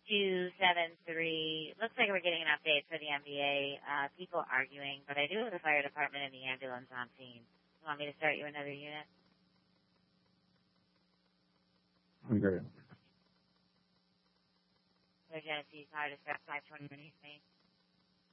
273. Looks like we're getting an update for the MBA. People arguing, but I do have the fire department and the ambulance on scene. You want me to start you another unit? I'm great. So Genesee's hard to start 521 East Main.